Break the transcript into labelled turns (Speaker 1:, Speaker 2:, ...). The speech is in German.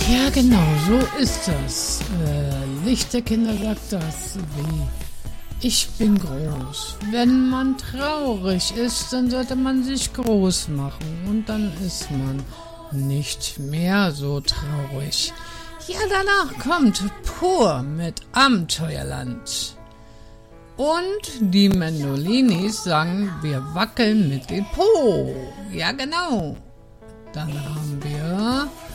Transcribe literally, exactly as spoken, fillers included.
Speaker 1: Ja, genau, so ist das. Äh, Lichterkinder sagt das wie: Ich bin groß. Wenn man traurig ist, dann sollte man sich groß machen und dann ist man nicht mehr so traurig. Ja, danach kommt Pur mit Abenteuerland. Und die Mendolinis sagen, wir wackeln mit dem Po. Ja, genau. Dann haben wir